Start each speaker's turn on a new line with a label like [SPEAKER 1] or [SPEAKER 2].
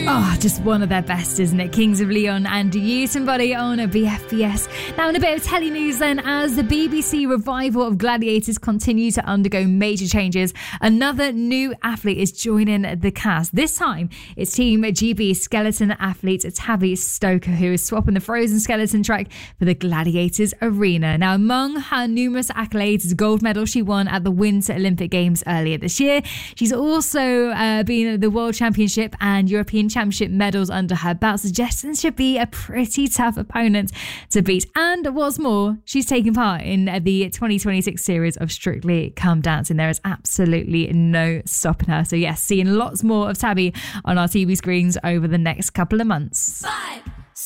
[SPEAKER 1] Oh, just one of their best, isn't it? Kings of Leon and You Somebody on a BFBS. Now, in a bit of telly news then, as the BBC revival of Gladiators continue to undergo major changes, another new athlete is joining the cast. This time, it's Team GB skeleton athlete Tabby Stoker, who is swapping the frozen skeleton track for the Gladiators arena. Now, among her numerous accolades is a gold medal she won at the Winter Olympic Games earlier this year. She's also been at the World Championship and European Championship medals under her belt, suggesting should be a pretty tough opponent to beat. And what's more, she's taking part in the 2026 series of Strictly Come Dancing. There is absolutely no stopping her. So yes, seeing lots more of Tabby on our TV screens over the next couple of months.
[SPEAKER 2] 5